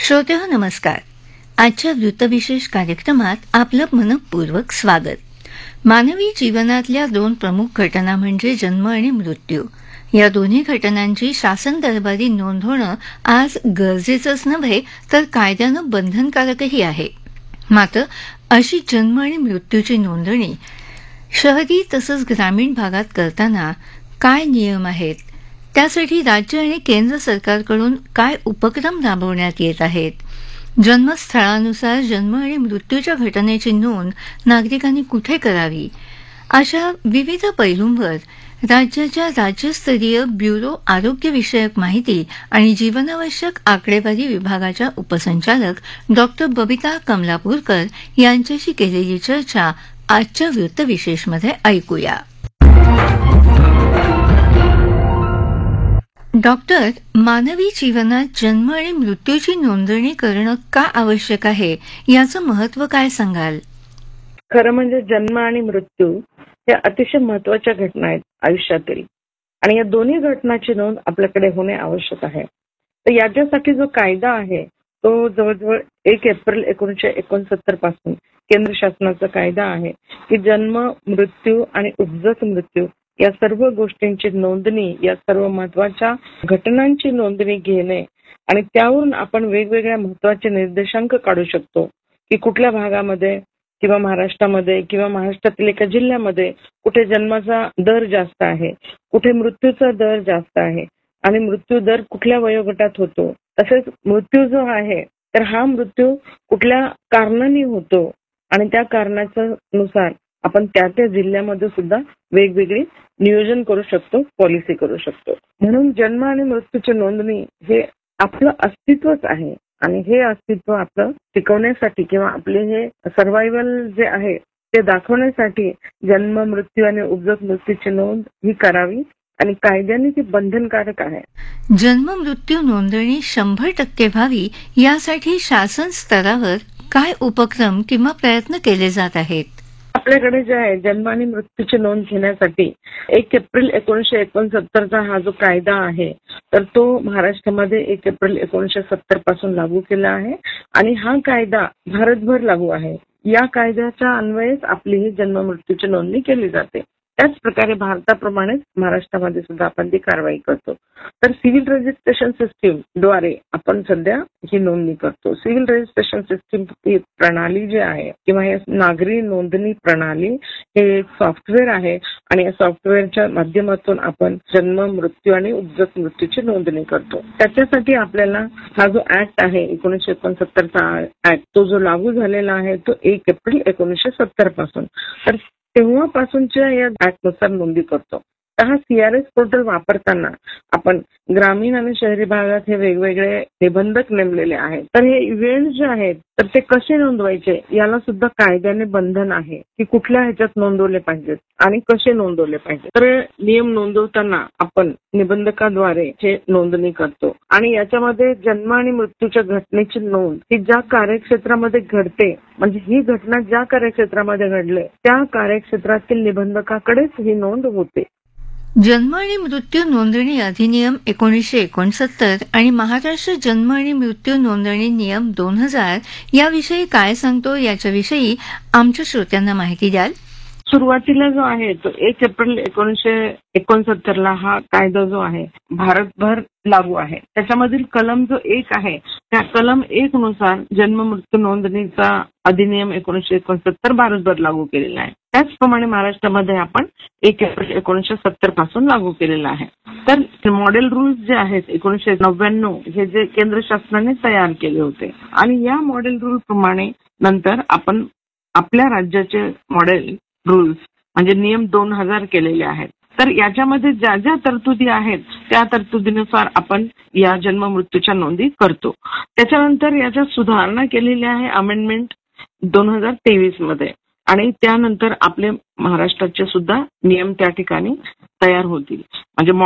श्रोतेहो नमस्कार. आजच्या वृत्तविशेष कार्यक्रमात आपलं मनपूर्वक स्वागत. मानवी जीवनातल्या दोन प्रमुख घटना म्हणजे जन्म आणि मृत्यू. या दोन्ही घटनांची शासन दरबारी नोंद होणं आज गरजेचंच नव्हे तर कायद्यानं बंधनकारकही आहे. मात्र अशी जन्म आणि मृत्यूची नोंदणी शहरी तसंच ग्रामीण भागात करताना काय नियम आहेत, त्यासाठी राज्य आणि केंद्र सरकारकडून काय उपक्रम राबवण्यात येत आहेत, जन्मस्थळानुसार जन्म आणि मृत्यूच्या घटनेची नोंद नागरिकांनी कुठे करावी, अशा विविध पैलूंवर राज्याच्या राज्यस्तरीय ब्युरो आरोग्यविषयक माहिती आणि जीवनावश्यक आकडेवारी विभागाच्या उपसंचालक डॉ. बबिता कमलापूरकर यांच्याशी केलेली चर्चा आजच्या वृत्तविशेषमध्ये ऐकूया. डॉक्टर, मानवी जीवनात जन्म आणि मृत्यूची नोंदणी करणं का आवश्यक आहे, याचं महत्त्व काय सांगाल? खरं म्हणजे जन्म आणि मृत्यू या अतिशय महत्वाच्या घटना आहेत आयुष्यातील, आणि या दोन्ही घटनाची नोंद आपल्याकडे होणे आवश्यक आहे. तर याच्यासाठी जो कायदा आहे तो जवळजवळ 1 एप्रिल 1969 पासून केंद्र शासनाचा कायदा आहे की जन्म, मृत्यू आणि उपजत मृत्यू या सर्व गोष्टींची नोंदणी, या सर्व महत्वाच्या घटनांची नोंदणी घेणे आणि त्यावरून आपण वेगवेगळ्या महत्वाचे निर्देशांक काढू शकतो की कुठल्या भागामध्ये किंवा महाराष्ट्रामध्ये किंवा महाराष्ट्रातील एका जिल्ह्यामध्ये कुठे जन्माचा दर जास्त आहे, कुठे मृत्यूचा दर जास्त आहे आणि मृत्यू दर कुठल्या वयोगटात होतो. तसेच मृत्यू जो आहे तर हा मृत्यू कुठल्या कारणाने होतो आणि त्या कारणाच्या नुसार आपण त्या जिल्ह्यामध्ये सुद्धा वेगवेगळी नियोजन करू शकतो, पॉलिसी करू शकतो. म्हणून जन्म आणि मृत्यूची नोंदणी हे आपलं अस्तित्वच आहे आणि हे अस्तित्व आपलं टिकवण्यासाठी किंवा आपले हे सर्व्हायव्हल जे आहे ते दाखवण्यासाठी जन्म, मृत्यू आणि उपजत मृत्यूची नोंद ही करावी आणि कायद्याने ती बंधनकारक आहे. जन्म मृत्यू नोंदणी 100% व्हावी यासाठी शासन स्तरावर काय उपक्रम किंवा प्रयत्न केले जात आहेत? आपल्याकडे जे आहे जन्म आणि मृत्यूची नोंद घेण्यासाठी 1 एप्रिल 1969 हा जो कायदा आहे तर तो महाराष्ट्रामध्ये 1 एप्रिल 1970 पासून लागू केला आहे आणि हा कायदा भारतभर लागू आहे. या कायद्याच्या अन्वयेच आपली ही जन्म मृत्यूची नोंदणी केली जाते. त्याच प्रकारे भारताप्रमाणेच महाराष्ट्रामध्ये सुद्धा आपण ती कारवाई करतो. तर सिव्हिल रजिस्ट्रेशन सिस्टीम द्वारे आपण सध्या ही नोंदणी करतो. सिव्हिल रजिस्ट्रेशन सिस्टीम ही प्रणाली जी आहे किंवा हे नागरी नोंदणी प्रणाली हे सॉफ्टवेअर आहे आणि या सॉफ्टवेअरच्या माध्यमातून आपण जन्म, मृत्यू आणि उपजत मृत्यूची नोंदणी करतो. त्याच्यासाठी आपल्याला हा जो ऍक्ट आहे 1969 चा ऍक्ट तो जो लागू झालेला आहे तो 1 एप्रिल 1970 पासून, तर तेव्हापासूनच्या या ऍक्टनुसार नोंदी करतो. तर हा CRS पोर्टल वापरताना आपण ग्रामीण आणि शहरी भागात हे वेगवेगळे निबंधक नेमलेले आहेत. तर हे इव्हेंट जे आहेत तर ते कसे नोंदवायचे याला सुद्धा कायद्याने बंधन आहे की कुठल्या ह्याच्यात नोंदवले पाहिजेत आणि कसे नोंदवले पाहिजे. तर नियम नोंदवताना आपण निबंधकाद्वारे हे नोंदणी करतो आणि याच्यामध्ये जन्म आणि मृत्यूच्या घटनेची नोंद ही ज्या कार्यक्षेत्रामध्ये घडते, म्हणजे ही घटना ज्या कार्यक्षेत्रामध्ये घडले त्या कार्यक्षेत्रातील निबंधकाकडेच ही नोंद होते. जन्म आणि मृत्यू नोंदणी अधिनियम 1969 आणि महाराष्ट्र जन्म आणि मृत्यू नोंदणी नियम 2000 याविषयी काय सांगतो, याच्याविषयी आमच्या श्रोत्यांना माहिती द्याल? सुरुवातीला जो आहे तो 1 एप्रिल 1969 हा कायदा जो आहे भारतभर लागू आहे. त्याच्यामधील कलम जो 1 आहे त्या कलम 1 नुसार जन्म मृत्यू नोंदणीचा अधिनियम 1969 भारतभर लागू केलेला आहे. त्याचप्रमाणे महाराष्ट्रामध्ये आपण 1 एप्रिल 1970 पासून लागू केलेला आहे. तर मॉडेल रूल्स जे आहेत 1999 हे जे केंद्र शासनाने तयार केले होते आणि या मॉडेल रूल प्रमाणे नंतर आपण आपल्या राज्याचे मॉडेल रूल्स म्हणजे नियम 2000 केलेले आहेत. तर याच्यामध्ये ज्या ज्या तरतुदी आहेत त्या तरतुदीनुसार आपण या जन्म मृत्यूच्या नोंदी करतो. त्याच्यानंतर याच्यात सुधारणा केलेली आहे अमेंडमेंट 2023 मध्ये आणि त्यानंतर आपले महाराष्ट्राचे सुद्धा नियम त्या ठिकाणी तयार होतील. म्हणजे